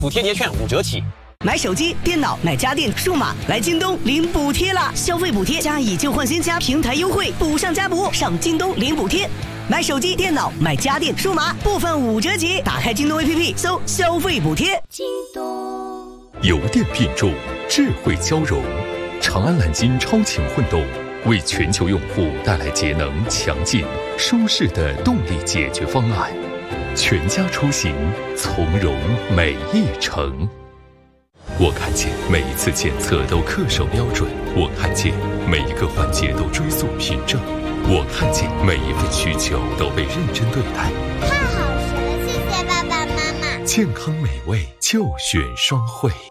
补贴节券5折起。 买手机、电脑、买家电、数码，来京东领补贴啦！消费补贴加以旧换新加平台优惠，补上加补，上京东领补贴。买手机、电脑、买家电、数码，部分5折起。打开京东 APP 搜消费补贴。 京东油电并重，智慧交融，长安蓝金超强混动，为全球用户带来节能、强劲、舒适的动力解决方案。全家出行从容每一程。我看见每一次检测都恪守标准，我看见每一个环节都追溯凭证，我看见每一份需求都被认真对待。 太好吃了，谢谢爸爸妈妈。 健康美味就选双汇。